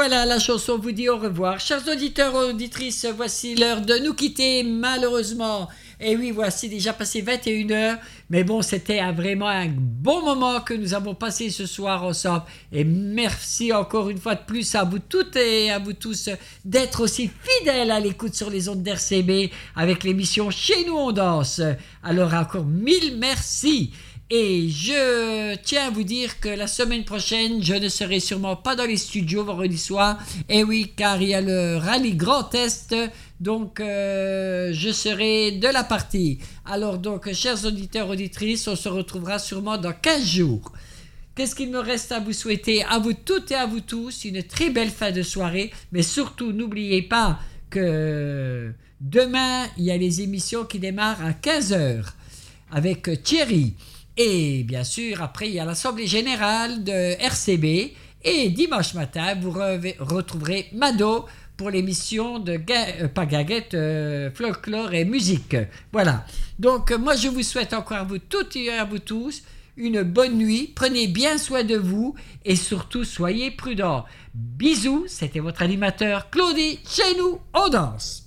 voilà, la chanson vous dit au revoir. Chers auditeurs et auditrices, voici l'heure de nous quitter, malheureusement. Et oui, voici déjà passé 21 heures. Mais bon, c'était vraiment un bon moment que nous avons passé ce soir ensemble. Et merci encore une fois de plus à vous toutes et à vous tous d'être aussi fidèles à l'écoute sur les ondes d'RCB avec l'émission Chez nous on danse. Alors encore 1000 merci. Et je tiens à vous dire que la semaine prochaine, je ne serai sûrement pas dans les studios vendredi soir. Et oui, car il y a le rallye Grand Est. Donc, je serai de la partie. Alors, donc, chers auditeurs, auditrices, on se retrouvera sûrement dans 15 jours. Qu'est-ce qu'il me reste à vous souhaiter, à vous toutes et à vous tous, une très belle fin de soirée. Mais surtout, n'oubliez pas que demain, il y a les émissions qui démarrent à 15h avec Thierry. Et bien sûr, après, il y a l'Assemblée Générale de RCB. Et dimanche matin, vous retrouverez Mado pour l'émission de pas Gaguette, folklore et musique. Voilà. Donc, moi, je vous souhaite encore à vous toutes et à vous tous une bonne nuit. Prenez bien soin de vous et surtout, soyez prudents. Bisous, c'était votre animateur Claudie. Chez nous, on danse.